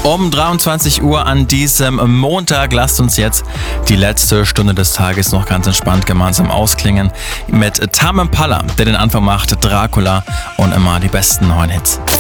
Um 23 Uhr an diesem Montag lasst uns jetzt die letzte Stunde des Tages noch ganz entspannt gemeinsam ausklingen mit Tame Impala, der den Anfang macht, Dracula und immer die besten neuen Hits.